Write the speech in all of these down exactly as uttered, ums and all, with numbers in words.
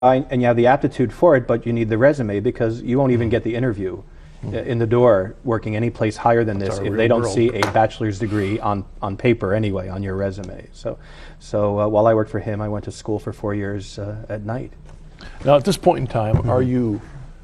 and you have the aptitude for it, but you need the resume because you won't even get the interview mm. in the door working any place higher than this if they don't world. see a bachelor's degree on, on paper anyway on your resume. So, so uh, while I worked for him, I went to school for four years uh, at night. Now, at this point in time, mm-hmm. are you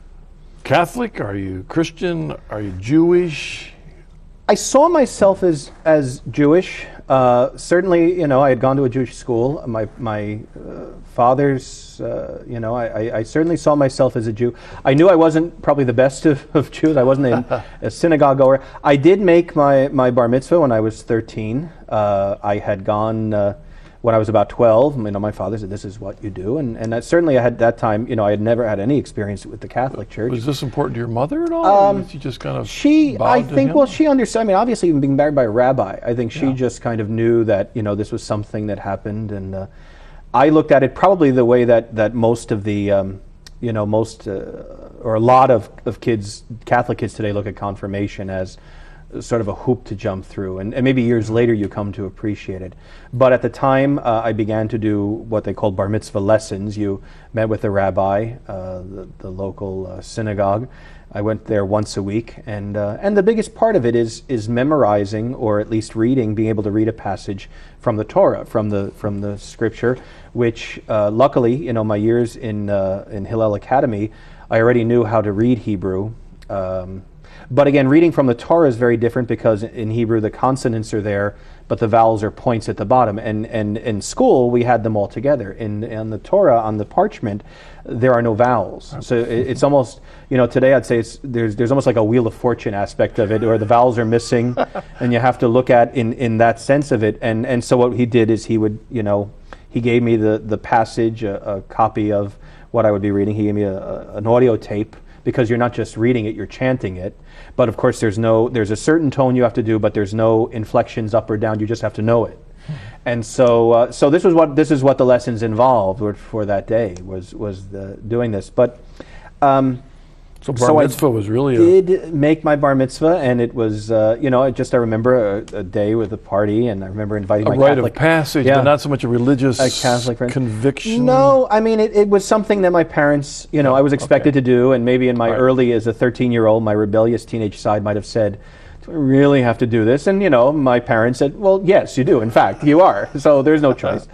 Catholic? Are you Christian? Are you Jewish? I saw myself as as Jewish. Uh, certainly, you know, I had gone to a Jewish school. My my uh, father's, uh, you know, I, I certainly saw myself as a Jew. I knew I wasn't probably the best of, of Jews. I wasn't a, a synagogue goer. I did make my, my bar mitzvah when I was thirteen. Uh, I had gone uh, when I was about twelve. You know, my father said, "This is what you do," and and that certainly I had that time. You know, I had never had any experience with the Catholic Church. Was this important to your mother at all? Um, or did she just kind of she, I think, him? well, she understood. I mean, obviously, even being married by a rabbi, I think she Yeah. just kind of knew that you know this was something that happened, and uh, I looked at it probably the way that that most of the, um, you know, most uh, or a lot of of kids, Catholic kids today, look at confirmation as sort of a hoop to jump through, and, and maybe years later you come to appreciate it. But at the time, uh, I began to do what they called bar mitzvah lessons. You met with the rabbi, uh, the, the local uh, synagogue. I went there once a week, and uh, and the biggest part of it is is memorizing, or at least reading, being able to read a passage from the Torah, from the from the scripture, which uh, luckily, you know, my years in uh, in Hillel Academy, I already knew how to read Hebrew. Um, But again, reading from the Torah is very different because in Hebrew the consonants are there, but the vowels are points at the bottom. And, and in school we had them all together. In, in the Torah, on the parchment, there are no vowels. So it, it's almost, you know, today I'd say it's, there's there's almost like a Wheel of Fortune aspect of it, where the vowels are missing, and you have to look at in, in that sense of it. And and so what he did is he would, you know, he gave me the the passage, a, a copy of what I would be reading. He gave me a, a, an audio tape, because you're not just reading it, you're chanting it. But of course there's no, there's a certain tone you have to do, but there's no inflections up or down, you just have to know it. And so uh, so this was what this is what the lessons involved were for that day, was was the, doing this. But um, So bar so mitzvah I was really a... did make my bar mitzvah, and it was, uh, you know, I just I remember a, a day with a party, and I remember inviting a my rite Catholic... of passage, yeah, but not so much a religious a Catholic friend. conviction? No, I mean, it, it was something that my parents, you know, I was expected Okay. to do, and maybe in my Right. early, as a thirteen-year-old, my rebellious teenage side might have said, do I really have to do this? And, you know, my parents said, well, yes, you do. In fact, you are. So there's no choice.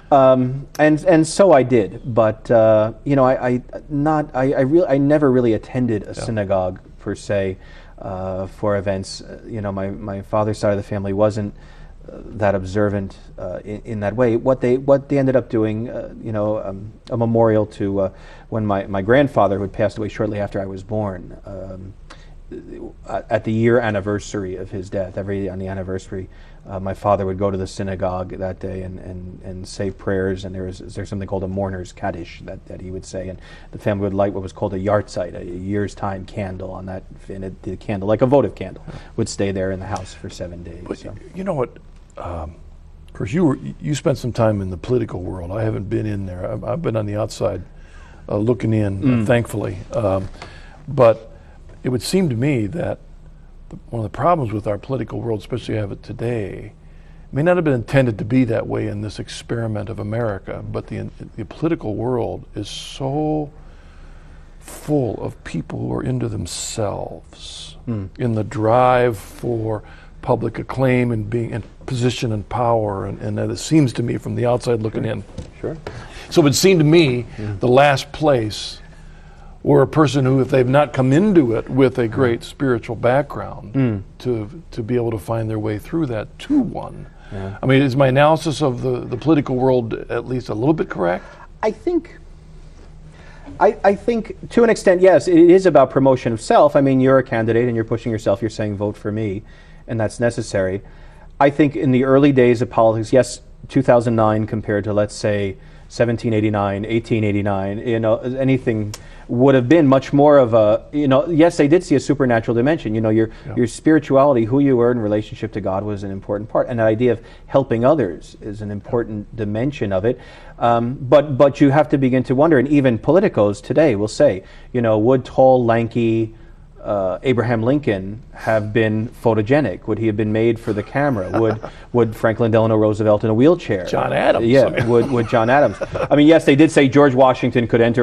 Um, and and so I did, but uh, you know, I, I not I I, really, I never really attended a Yeah. synagogue per se uh, for events. Uh, you know, my, my father's side of the family wasn't uh, that observant uh, in, in that way. What they what they ended up doing, uh, you know, um, a memorial to uh, when my, my grandfather, who had passed away shortly after I was born. Um, at the year anniversary of his death, every on the anniversary, uh, my father would go to the synagogue that day and, and, and say prayers, and there was there's something called a mourner's kaddish that, that he would say, and the family would light what was called a yahrzeit, a year's time candle on that, and it, the candle, like a votive candle, would stay there in the house for seven days. But so. you know what? Um, of course, you were you spent some time in the political world. I haven't been in there. I've, I've been on the outside, uh, looking in. Mm. Uh, thankfully, um, but it would seem to me that the, one of the problems with our political world, especially have it today, may not have been intended to be that way in this experiment of America. But the the political world is so full of people who are into themselves, Mm. in the drive for public acclaim and being in position and power, and, and it seems to me from the outside looking Sure. in. Sure. So it would seem to me Yeah. the last place where a person who, if they've not come into it with a great spiritual background, Mm. to to be able to find their way through that to one. Yeah. I mean, is my analysis of the, the political world at least a little bit correct? I think, I, I think to an extent, yes, it is about promotion of self. I mean, you're a candidate and you're pushing yourself, you're saying vote for me, and that's necessary. I think in the early days of politics, yes, two thousand nine compared to, let's say, seventeen eighty-nine, eighteen eighty-nine, you know, anything would have been much more of a, you know, yes, they did see a supernatural dimension. You know, your Yeah. your spirituality, who you were in relationship to God, was an important part, and the idea of helping others is an important dimension of it. Um, but but you have to begin to wonder, and even politicos today will say, you know, would tall, lanky, uh, Abraham Lincoln have been photogenic? Would he have been made for the camera? Would would Franklin Delano Roosevelt in a wheelchair? John Adams. Yeah. I mean. would would John Adams? I mean, yes, they did say George Washington could enter